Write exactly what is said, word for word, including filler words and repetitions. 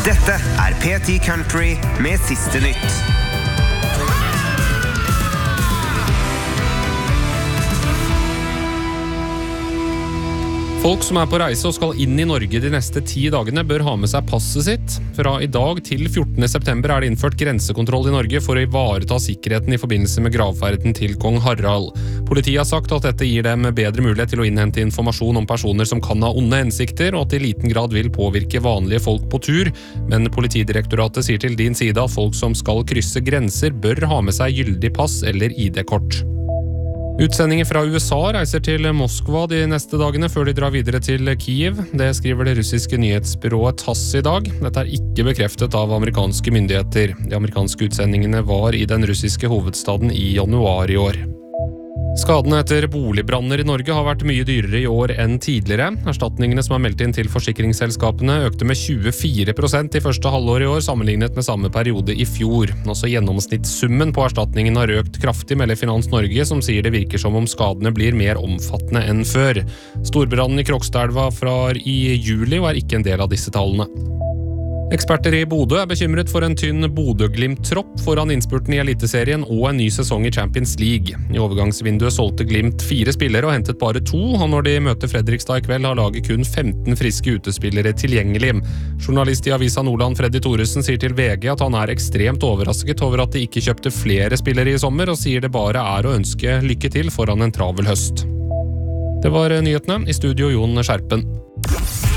Dette er P ti Country med siste nytt. Folk som er på reise og skal inn i Norge de neste ti dagene bør ha med seg passet sitt. Fra i dag til fjortende september er det innført grensekontroll i Norge for å ivareta sikkerheten i forbindelse med gravferden til kong Harald. Politiet har sagt at dette gir dem bedre mulighet til å innhente informasjon om personer som kan ha onde hensikter, og at det i liten grad vil påvirke vanlige folk på tur. Men Politidirektoratet sier til din side at folk som skal krysse grenser bør ha med seg gyldig pass eller I D-kort. Utsendinger fra U S A reiser til Moskva de neste dagene før de drar videre til Kiev. Det skriver det russiske nyhetsbyrået TASS i dag. Dette er ikke bekreftet av amerikanske myndigheter. De amerikanske utsendingene var i den russiske hovedstaden i januar i år. Skadene etter boligbranner i Norge har vært mye dyrere i år enn tidligere. Erstatningene som er meldt inn til forsikringsselskapene økte med tjuefire prosent i første halvår i år sammenlignet med samme periode i fjor. Også gjennomsnittssummen på erstatningen har økt kraftig, melder Finans Norge, som sier det virker som om skadene blir mer omfattende enn før. Storbrannen i Krokstadelva fra i juli var ikke en del av disse tallene. Eksperter i Bodø er bekymret for en tynn Bodø-Glimt-tropp foran innspurten i Eliteserien og en ny sesong i Champions League. I overgangsvinduet solgte Glimt fire spillere og hentet bare to, og når de møter Fredrikstad i kveld har laget kun femten friske utespillere tilgjengelig. Journalist i Avisa Nordland Freddy Thoresen sier til V G at han er ekstremt overrasket over at de ikke kjøpte flere spillere i sommer, og sier det bare er å ønske lykke til foran en travel høst. Det var nyhetene, i studio Jon Skjerpen.